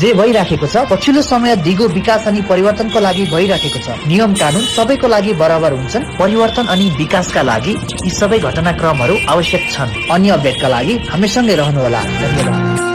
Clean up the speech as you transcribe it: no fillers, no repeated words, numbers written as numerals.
जे भइराखेको छ पछिल्लो समय दिगो विकास अनि परिवर्तनको लागि भइराखेको छ। नियम कानून सबैको लागि बराबर हुन्छन्। परिवर्तन अनि विकासका लागि यी सबै घटनाक्रमहरू आवश्यक छन्। अन्य अपडेटका लागि हामीसँगै रहनुहोला। धन्यवाद।